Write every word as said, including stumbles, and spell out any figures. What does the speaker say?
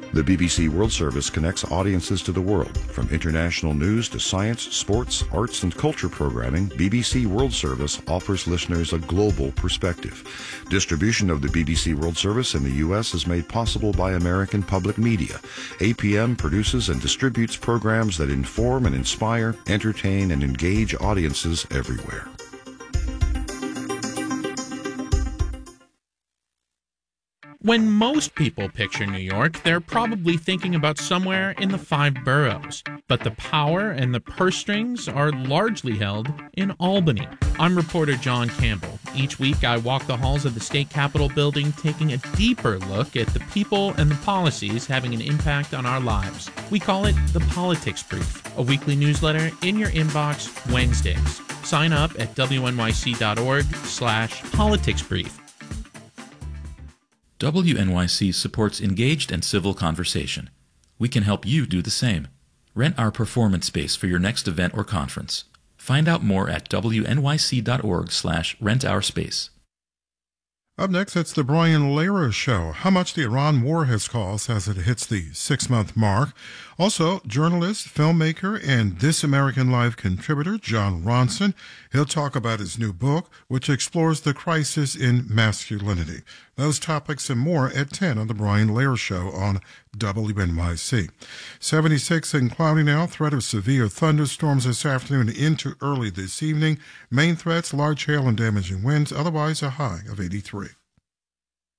The B B C World Service connects audiences to the world. From international news to science, sports, arts, and culture programming, B B C World Service offers listeners a global perspective. Distribution of the B B C World Service in the U S is made possible by American Public Media. A P M produces and distributes programs that inform and inspire, entertain, and engage audiences everywhere. When most people picture New York, they're probably thinking about somewhere in the five boroughs. But the power and the purse strings are largely held in Albany. I'm reporter John Campbell. Each week I walk the halls of the state capitol building, taking a deeper look at the people and the policies having an impact on our lives. We call it the Politics Brief, a weekly newsletter in your inbox Wednesdays. Sign up at W N Y C dot org slash politics brief. W N Y C supports engaged and civil conversation. We can help you do the same. Rent our performance space for your next event or conference. Find out more at W N Y C dot org slash rent our space. Up next, it's the Brian Lehrer Show. How much the Iran war has cost as it hits the six-month mark. Also, journalist, filmmaker, and This American Life contributor Jon Ronson. He'll talk about his new book, which explores the crisis in masculinity. Those topics and more at ten on the Brian Lehrer Show on W N Y C. seventy-six and cloudy now. Threat of severe thunderstorms this afternoon into early this evening. Main threats, large hail and damaging winds. Otherwise, a high of eighty-three.